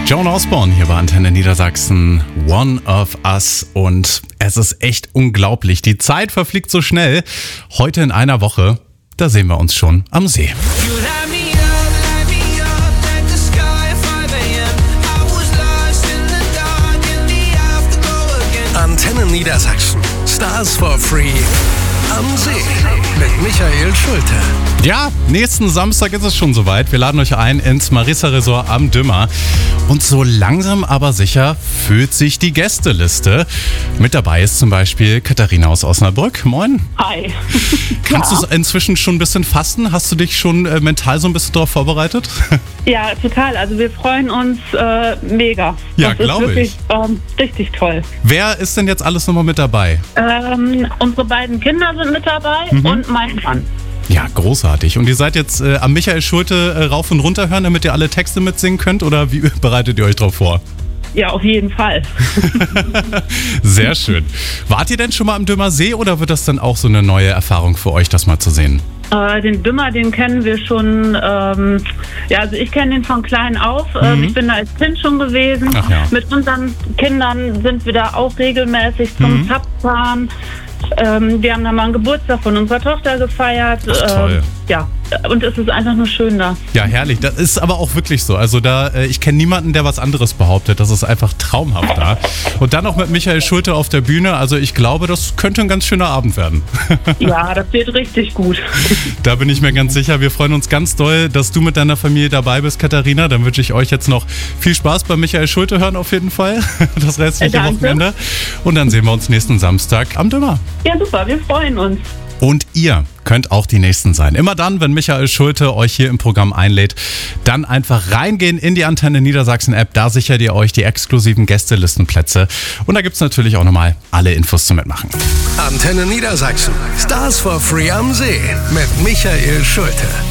Joan Osborne hier bei Antenne Niedersachsen, One of Us, und es ist echt unglaublich. Die Zeit verfliegt so schnell. Heute in einer Woche, da sehen wir uns schon am See. Antenne Niedersachsen, Stars for Free am See mit Michael Schulte. Ja, nächsten Samstag ist es schon soweit. Wir laden euch ein ins Marissa Resort am Dümmer. Und so langsam aber sicher füllt sich die Gästeliste. Mit dabei ist zum Beispiel Katharina aus Osnabrück. Moin. Hi. Kannst du inzwischen schon ein bisschen fasten? Hast du dich schon mental so ein bisschen darauf vorbereitet? Ja, total. Also wir freuen uns mega. Ja, das ist glaube wirklich ich. Richtig toll. Wer ist denn jetzt alles nochmal mit dabei? Unsere beiden Kinder sind mit dabei und mein Mann. Ja, großartig. Und ihr seid jetzt am Michael Schulte rauf und runter hören, damit ihr alle Texte mitsingen könnt? Oder wie bereitet ihr euch drauf vor? Ja, auf jeden Fall. Sehr schön. Wart ihr denn schon mal am Dümmer See oder wird das dann auch so eine neue Erfahrung für euch, das mal zu sehen? Den Dümmer, den kennen wir schon, also ich kenne den von klein auf. Ich bin da als Kind schon gewesen. Ach ja. Mit unseren Kindern sind wir da auch regelmäßig zum Pappfahren. Wir haben da mal einen Geburtstag von unserer Tochter gefeiert. Ach, toll. Ja, und es ist einfach nur schön da. Ja, herrlich. Das ist aber auch wirklich so. Also ich kenne niemanden, der was anderes behauptet. Das ist einfach traumhaft da. Und dann noch mit Michael Schulte auf der Bühne. Also ich glaube, das könnte ein ganz schöner Abend werden. Ja, das wird richtig gut. Da bin ich mir ganz sicher. Wir freuen uns ganz doll, dass du mit deiner Familie dabei bist, Katharina. Dann wünsche ich euch jetzt noch viel Spaß bei Michael Schulte hören auf jeden Fall. Das restliche Wochenende. Und dann sehen wir uns nächsten Samstag am Dümmer. Ja, super. Wir freuen uns. Und ihr könnt auch die Nächsten sein. Immer dann, wenn Michael Schulte euch hier im Programm einlädt, dann einfach reingehen in die Antenne Niedersachsen App. Da sichert ihr euch die exklusiven Gästelistenplätze. Und da gibt es natürlich auch nochmal alle Infos zum Mitmachen. Antenne Niedersachsen, Stars for Free am See mit Michael Schulte.